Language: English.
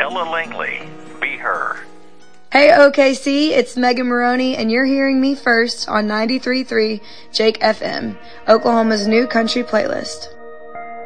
Ella Langley, Be Her. Hey OKC, it's Megan Maroney, and you're hearing me first on 93.3 Jake FM, Oklahoma's new country playlist.